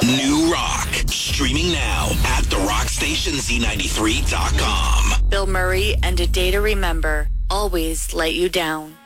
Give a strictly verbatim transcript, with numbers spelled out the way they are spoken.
New rock. Streaming now at the rock station Z ninety-three dot com. Bill Murray and A Day to Remember always let you down.